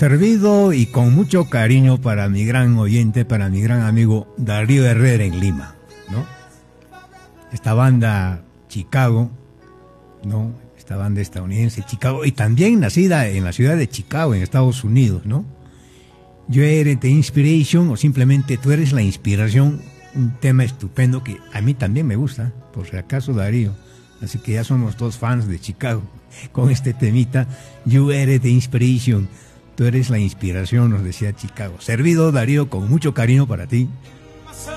Servido y con mucho cariño para mi gran oyente, para mi gran amigo Darío Herrera en Lima, ¿no? Esta banda Chicago, ¿no? Esta banda estadounidense Chicago, y también nacida en la ciudad de Chicago, en Estados Unidos, ¿no? You eres the inspiration, o simplemente tú eres la inspiración, un tema estupendo que a mí también me gusta, por si acaso Darío. Así que ya somos dos fans de Chicago con este temita, You eres the inspiration. Tú eres la inspiración, nos decía Chicago. Servido, Darío, con mucho cariño para ti.